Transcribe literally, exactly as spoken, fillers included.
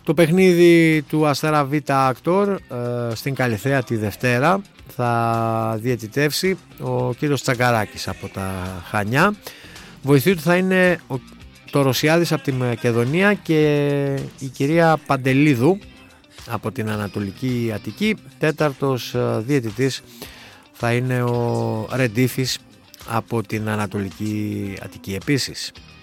Το παιχνίδι του Αστέρα Β Ακτόρ ε, στην Καλιθέα τη Δευτέρα θα διαιτητεύσει ο κύριος Τσαγκαράκης από τα Χανιά. Βοηθοί του θα είναι ο, το Ρωσιάδης από τη Μακεδονία και η κυρία Παντελίδου από την Ανατολική Αττική. Τέταρτος ε, διαιτητής θα είναι ο Ρεντίφης από την Ανατολική Αττική. Επίσης